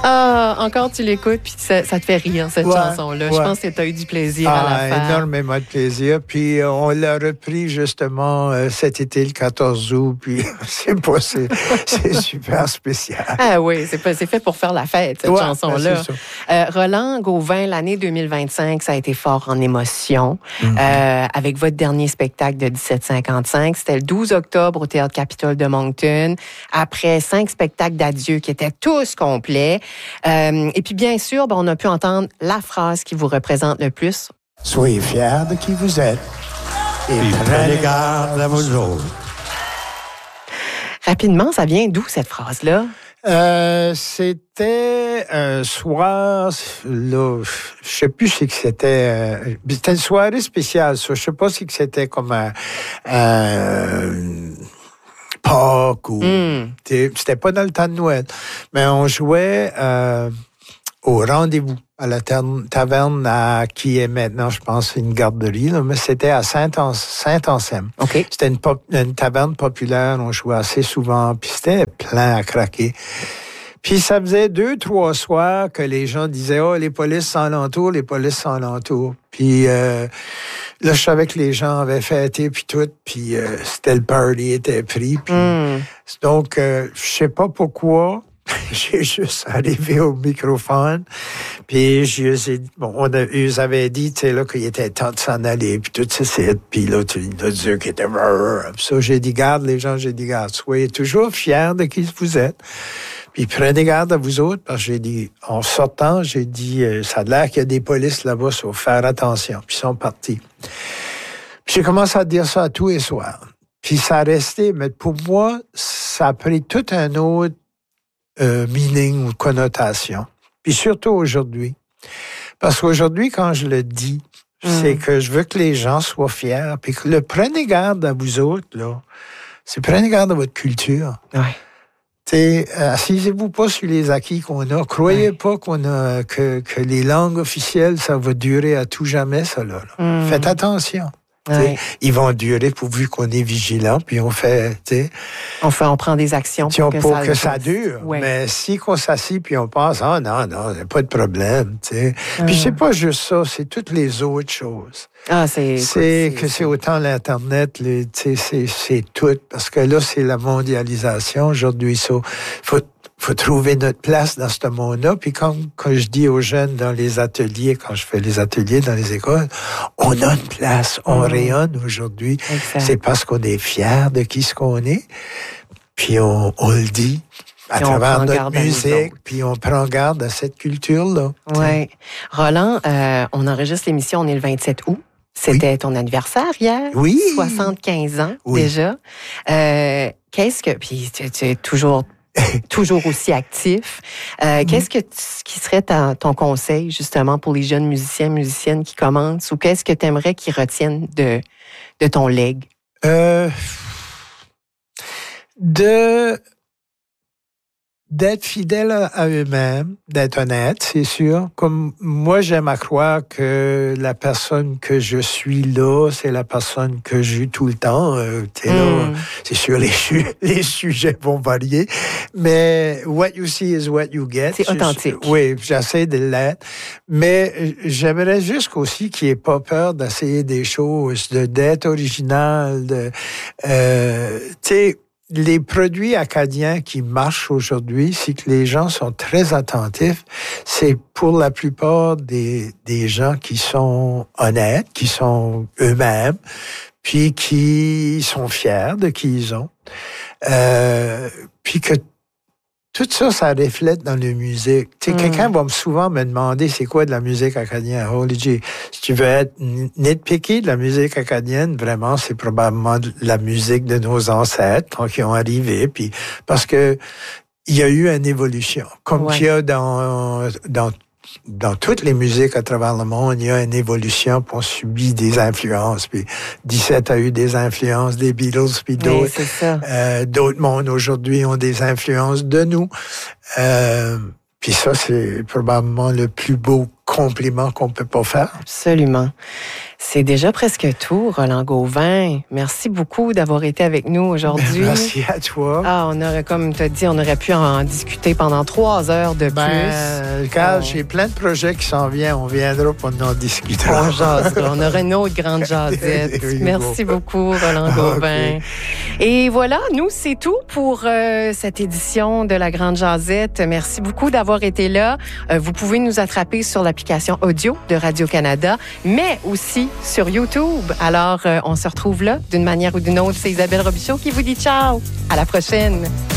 Ah, encore tu l'écoutes, puis ça te fait rire, cette chanson-là. Je pense que tu as eu du plaisir à la faire. Énormément de plaisir. Puis on l'a repris justement cet été, le 14 août, puis c'est super spécial. Ah oui, c'est fait pour faire la fête, cette chanson-là. Roland Gauvin, l'année 2025, ça a été fort en émotion. Avec votre dernier spectacle de 1755, c'était le 12 octobre au Théâtre Capitole de Moncton, après 5 spectacles d'adieu qui étaient tous complets. Et puis, bien sûr, on a pu entendre la phrase qui vous représente le plus. Soyez fiers de qui vous êtes et prenez garde à vos autres. Rapidement, ça vient d'où, cette phrase-là? C'était un soir, là, je sais plus si c'était une soirée spéciale, ça. Je sais pas si c'était comme un Pâques ou c'était pas dans le temps de Noël, mais on jouait au rendez-vous à la taverne qui est maintenant, je pense, une garderie, là, mais c'était à Saint-Anselme. Okay. C'était une taverne populaire, on jouait assez souvent, puis c'était plein à craquer. Puis ça faisait 2-3 soirs que les gens disaient « Oh, les polices sont alentour, les polices sont alentour. » Puis là, je savais que les gens avaient fêté, puis tout, puis c'était le party était pris. Puis, donc, je sais pas pourquoi, j'ai juste arrivé au microphone, puis ils avaient dit, tu sais, là, qu'il était temps de s'en aller, puis tout ça, puis là, tu as dit qu'il était... Ça, j'ai dit, garde, les gens, soyez toujours fiers de qui vous êtes. Puis prenez garde à vous autres, parce que j'ai dit, en sortant, ça a l'air qu'il y a des polices là-bas, il faut faire attention. Puis ils sont partis. Puis j'ai commencé à dire ça tous les soirs. Puis ça a resté, mais pour moi, ça a pris tout un autre meaning ou connotation. Puis surtout aujourd'hui. Parce qu'aujourd'hui, quand je le dis, c'est que je veux que les gens soient fiers. Puis que prenez garde à vous autres, là. C'est prenez garde à votre culture. Ouais. Assisez-vous pas sur les acquis qu'on a. Croyez pas que les langues officielles, ça va durer à tout jamais, ça, là. Faites attention. Ouais. Ils vont durer pourvu qu'on est vigilant, puis on prend des actions pour que ça dure. Ouais. Mais si qu'on s'assit puis on pense, non, il n'y a pas de problème. Puis c'est pas juste ça, c'est toutes les autres choses. C'est autant l'Internet, c'est tout. Parce que là, c'est la mondialisation aujourd'hui. Faut trouver notre place dans ce monde-là. Puis quand je dis aux jeunes dans les ateliers, quand je fais les ateliers dans les écoles, on a une place, on rayonne aujourd'hui. Exact. C'est parce qu'on est fiers de qui ce qu'on est. Puis on le dit à travers notre musique, puis on prend garde à cette culture-là. Oui. Roland, on enregistre l'émission, on est le 27 août. C'était ton anniversaire hier. Oui. 75 ans déjà. Puis tu es toujours aussi actif. Qu'est-ce qui serait ton conseil, justement, pour les jeunes musiciens, musiciennes qui commencent, ou qu'est-ce que tu aimerais qu'ils retiennent de ton legs? D'être fidèle à eux-mêmes, d'être honnête, c'est sûr. Comme moi, j'aime à croire que la personne que je suis là, c'est la personne que j'ai tout le temps. Là, c'est sûr, les sujets vont varier, mais what you see is what you get. C'est authentique. Oui, j'essaie de l'être, mais j'aimerais juste aussi qu'il n'y ait pas peur d'essayer des choses, d'être original, les produits acadiens qui marchent aujourd'hui, c'est que les gens sont très attentifs. C'est pour la plupart des gens qui sont honnêtes, qui sont eux-mêmes, puis qui sont fiers de qui ils ont. Puis que tout ça, ça reflète dans la musique. Quelqu'un va souvent me demander c'est quoi de la musique acadienne. Holy G, si tu veux être nitpicky de la musique acadienne, vraiment, c'est probablement de la musique de nos ancêtres quand ils ont arrivé. Puis parce que il y a eu une évolution, comme qu'il y a dans toutes les musiques à travers le monde, il y a une évolution, puis on subit des influences. Puis 17 a eu des influences des Beatles, puis d'autres. Oui, c'est ça. D'autres mondes aujourd'hui ont des influences de nous. Puis ça, c'est probablement le plus beau compliment qu'on peut pas faire. Absolument. C'est déjà presque tout, Roland Gauvin. Merci beaucoup d'avoir été avec nous aujourd'hui. Merci à toi. On aurait, comme tu as dit, on aurait pu en discuter pendant 3 heures de plus. Car j'ai plein de projets qui s'en viennent. On viendra pour en discuter. On jasera. On aura une autre grande jasette. Merci beaucoup, Roland Gauvin. Okay. Et voilà, nous, c'est tout pour cette édition de la Grande Jasette. Merci beaucoup d'avoir été là. Vous pouvez nous attraper sur l'application audio de Radio-Canada, mais aussi sur YouTube. Alors, on se retrouve là d'une manière ou d'une autre. C'est Isabelle Robichaud qui vous dit ciao. À la prochaine.